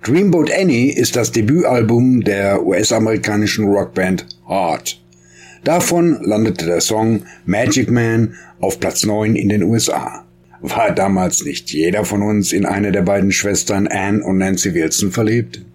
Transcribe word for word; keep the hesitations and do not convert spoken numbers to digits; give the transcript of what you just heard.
Dreamboat Annie ist das Debütalbum der U S-amerikanischen Rockband Heart. Davon landete der Song Magic Man auf Platz neun in den U S A. War damals nicht jeder von uns in eine der beiden Schwestern Anne und Nancy Wilson verliebt?